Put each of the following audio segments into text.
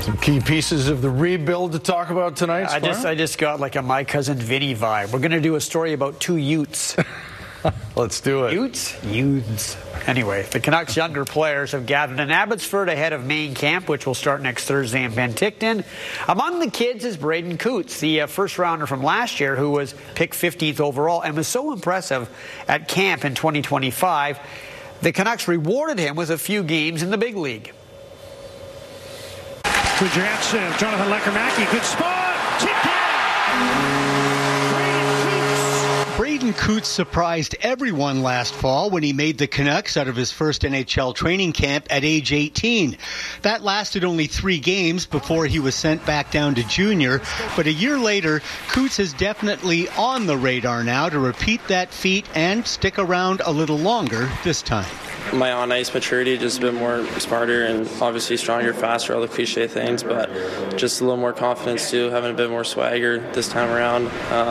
Some key pieces of the rebuild to talk about tonight. I just got like a My Cousin Vinny vibe. We're going to do a story about two Utes. Let's do it. Utes. Anyway, the Canucks' younger players have gathered in Abbotsford ahead of main camp, which will start next Thursday in Penticton. Among the kids is Braden Coots, the first-rounder from last year who was picked 15th overall and was so impressive at camp in 2025. The Canucks rewarded him with a few games in the big league. Kudryavtsev, Jonathan Lekkerimäki, good spot, tipped in. Braden Coots surprised everyone last fall when he made the Canucks out of his first NHL training camp at age 18. That lasted only 3 games before he was sent back down to junior, but a year later, Coots is definitely on the radar now to repeat that feat and stick around a little longer this time. My on-ice maturity, just a bit more smarter and obviously stronger, faster, all the cliche things, but just a little more confidence too, having a bit more swagger this time around.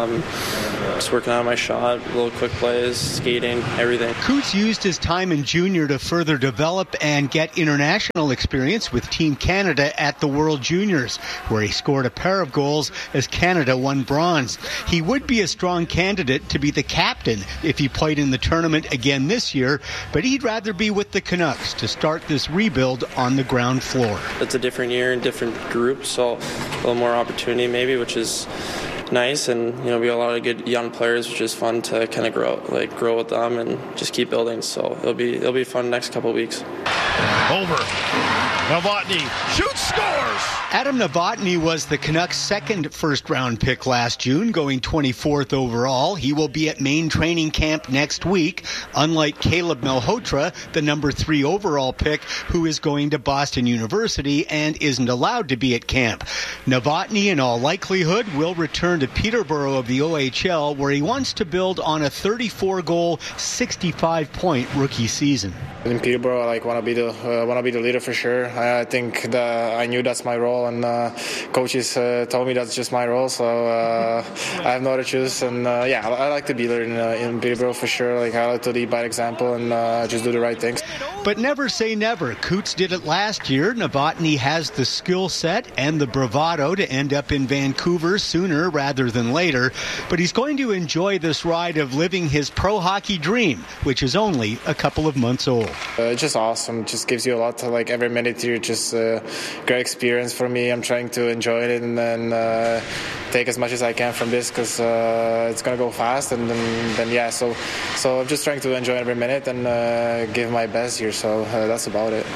Just working on my shot, little quick plays, skating, everything. Coots used his time in junior to further develop and get international experience with Team Canada at the World Juniors, where he scored a pair of goals as Canada won bronze. He would be a strong candidate to be the captain if he played in the tournament again this year, but he'd rather be with the Canucks to start this rebuild on the ground floor. It's a different year and different group, so a little more opportunity maybe, which is nice, and we got a lot of good young players, which is fun to kind of grow with them and just keep building. So it'll be fun next couple of weeks. Over. Novotny shoots, scores! Adam Novotny was the Canucks' second first-round pick last June, going 24th overall. He will be at main training camp next week, unlike Caleb Malhotra, the number 3 overall pick, who is going to Boston University and isn't allowed to be at camp. Novotny, in all likelihood, will return to Peterborough of the OHL, where he wants to build on a 34-goal, 65-point rookie season. In Peterborough, I want to be the leader for sure. I think I knew that's my role, and coaches told me that's just my role. So I have no other choice. And I like to be there in Peterborough for sure. I like to lead by example and just do the right things. But never say never. Coots did it last year. Novotny has the skill set and the bravado to end up in Vancouver sooner rather than later. But he's going to enjoy this ride of living his pro hockey dream, which is only a couple of months old. It's just awesome. It just gives you a lot to every minute here. Just great experience for me. I'm trying to enjoy it and then take as much as I can from this because it's going to go fast. And then so I'm just trying to enjoy every minute and give my best here. So that's about it.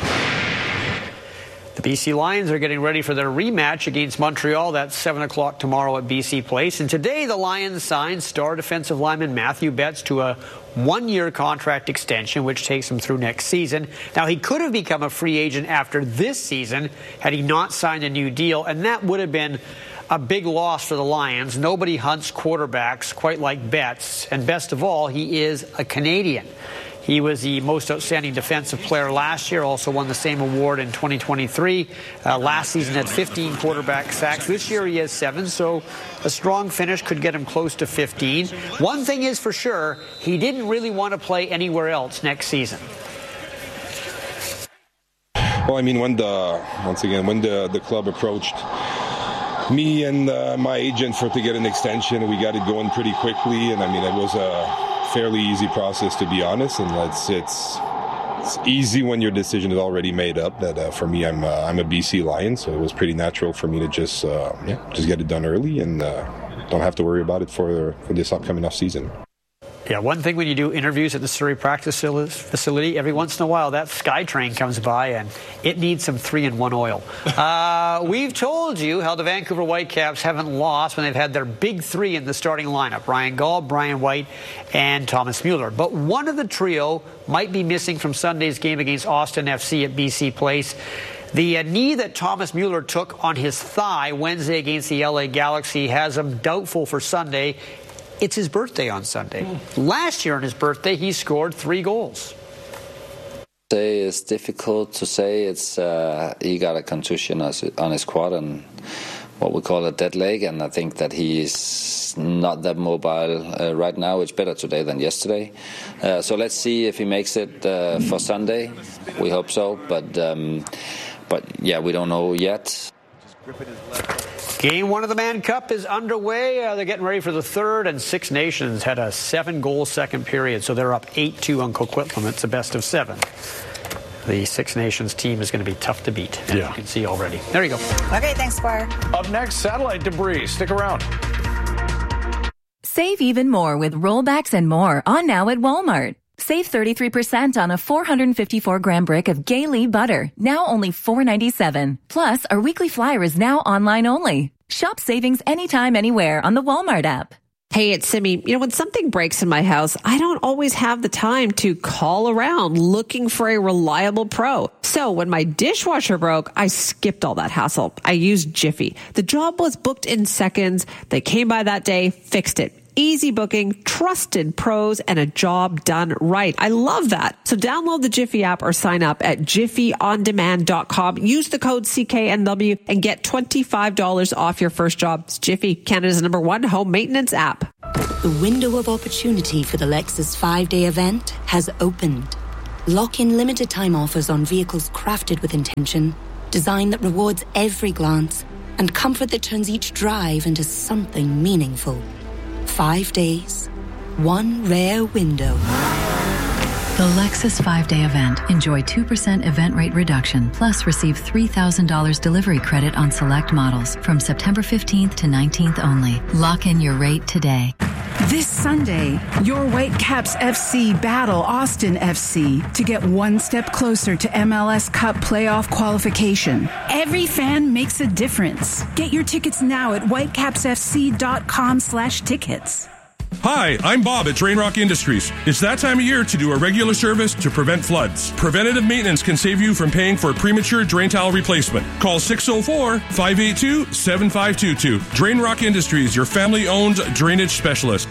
The BC Lions are getting ready for their rematch against Montreal. That's 7 o'clock tomorrow at BC Place. And today the Lions signed star defensive lineman Matthew Betts to a 1-year contract extension, which takes him through next season. Now, he could have become a free agent after this season had he not signed a new deal, and that would have been a big loss for the Lions. Nobody hunts quarterbacks quite like Betts, and best of all, he is a Canadian. He was the most outstanding defensive player last year, also won the same award in 2023. Last season had 15 quarterback sacks. This year he has 7, so a strong finish could get him close to 15. One thing is for sure, he didn't really want to play anywhere else next season. Well, I mean, when the club approached me and my agent to get an extension, we got it going pretty quickly, and I mean, it was a fairly easy process, to be honest, and it's easy when your decision is already made up. That for me, I'm a BC Lion, so it was pretty natural for me to just get it done early and don't have to worry about it for this upcoming off season. Yeah, one thing when you do interviews at the Surrey practice facility, every once in a while that SkyTrain comes by and it needs some 3-in-1 oil. We've told you how the Vancouver Whitecaps haven't lost when they've had their big 3 in the starting lineup, Ryan Gaul, Brian White, and Thomas Mueller. But one of the trio might be missing from Sunday's game against Austin FC at BC Place. The knee that Thomas Mueller took on his thigh Wednesday against the LA Galaxy has him doubtful for Sunday. It's his birthday on Sunday. Last year on his birthday, he scored 3 goals. It's difficult to say. It's he got a contusion on his quad and what we call a dead leg, and I think that he's not that mobile right now. It's better today than yesterday. So let's see if he makes it for Sunday. We hope so, but yeah, we don't know yet. Game 1 of the Mann Cup is underway. They're getting ready for the third, and Six Nations had a 7-goal second period, so they're up 8-2 on Coquitlam. It's a best of 7. The Six Nations team is going to be tough to beat, as you can see already. There you go. Okay, thanks, Squire. Up next, satellite debris. Stick around. Save even more with rollbacks and more on now at Walmart. Save 33% on a 454-gram brick of Gay butter, now only $4.97. Plus, our weekly flyer is now online only. Shop savings anytime, anywhere on the Walmart app. Hey, it's Simi. When something breaks in my house, I don't always have the time to call around looking for a reliable pro. So when my dishwasher broke, I skipped all that hassle. I used Jiffy. The job was booked in seconds. They came by that day, fixed it. Easy booking, trusted pros, and a job done right. I love that. So download the Jiffy app or sign up at jiffyondemand.com. Use the code CKNW and get $25 off your first job. It's Jiffy, Canada's #1 home maintenance app. The window of opportunity for the Lexus 5-day event has opened. Lock in limited time offers on vehicles crafted with intention, design that rewards every glance, and comfort that turns each drive into something meaningful. 5 days, one rare window. The Lexus 5-day event. Enjoy 2% event rate reduction, plus receive $3,000 delivery credit on select models from September 15th to 19th only. Lock in your rate today. This Sunday, your Whitecaps FC battle Austin FC to get one step closer to MLS Cup playoff qualification. Every fan makes a difference. Get your tickets now at whitecapsfc.com/tickets. Hi, I'm Bob at Drain Rock Industries. It's that time of year to do a regular service to prevent floods. Preventative maintenance can save you from paying for a premature drain tile replacement. Call 604-582-7522. Drain Rock Industries, your family-owned drainage specialist.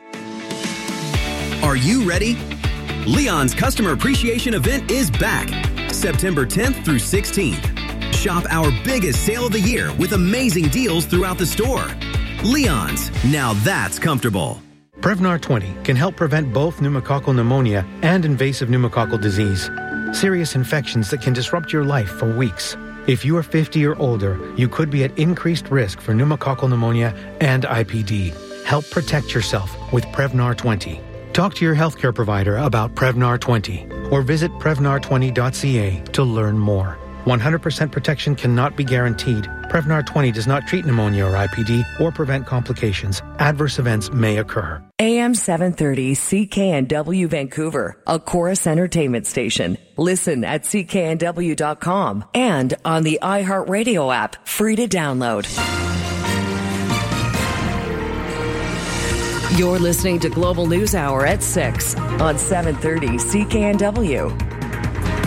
Are you ready? Leon's Customer Appreciation Event is back, September 10th through 16th. Shop our biggest sale of the year with amazing deals throughout the store. Leon's, now that's comfortable. Prevnar 20 can help prevent both pneumococcal pneumonia and invasive pneumococcal disease, serious infections that can disrupt your life for weeks. If you are 50 or older, you could be at increased risk for pneumococcal pneumonia and IPD. Help protect yourself with Prevnar 20. Talk to your healthcare provider about Prevnar 20 or visit Prevnar20.ca to learn more. 100% protection cannot be guaranteed. Prevnar 20 does not treat pneumonia or IPD or prevent complications. Adverse events may occur. AM 730 CKNW Vancouver, a Chorus Entertainment station. Listen at cknw.com and on the iHeartRadio app, free to download. You're listening to Global News Hour at 6 on 730 CKNW.